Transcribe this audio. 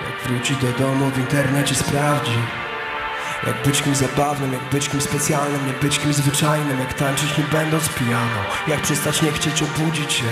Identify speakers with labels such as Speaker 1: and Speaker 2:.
Speaker 1: Jak wróci do domu, w internecie sprawdzi. Jak być kimś zabawnym, jak być kimś specjalnym, nie być kimś zwyczajnym. Jak tańczyć nie będąc pijaną, jak przestać nie chcieć obudzić się.